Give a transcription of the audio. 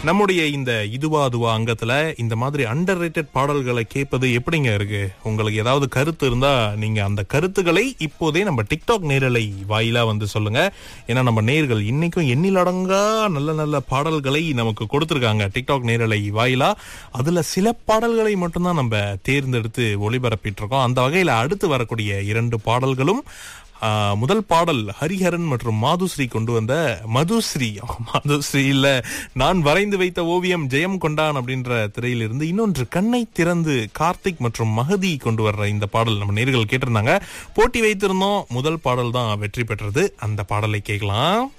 நம்முடைய இந்த இதுவா அதுவா அங்கத்துல இந்த மாதிரி அண்டர் ரேட்டட் பாடல்களை கேட்பது எப்படிங்க இருக்கு? உங்களுக்கு ஏதாவது கருத்து இருந்தா நீங்க அந்த கருத்துக்களை இப்போதே நம்ம டிக்டாக் நேரலை வாயிலா வந்து சொல்லுங்க. ஏன்னா நம்ம நேர்கள் இன்னைக்கும் எண்ணிலடங்கா நல்ல நல்ல பாடல்களை நமக்கு கொடுத்திருக்காங்க டிக்டாக் நேரலை வாயிலா. அதுல சில பாடல்களை மட்டும்தான் நம்ம தேர்ந்தெடுத்து ஒளிபரப்பிட்டு இருக்கோம். அந்த வகையில அடுத்து வரக்கூடிய 2 பாடல்களும் முதல் பாடல் ஹரிஹரன் மற்றும் மாதுஸ்ரீ கொண்டு வந்த மதுஸ்ரீ இல்ல நான் வரைந்து வைத்த ஓவியம் ஜெயம் கொண்டான் அப்படின்ற திரையிலிருந்து, இன்னொன்று கண்ணை திறந்து கார்த்திக் மற்றும் மகதி கொண்டு வர்ற இந்த பாடல் நம்ம நேர்கள் கேட்டிருந்தாங்க. போட்டி வைத்திருந்தோம். முதல் பாடல் தான் வெற்றி பெற்றது. அந்த பாடலை கேட்கலாம்.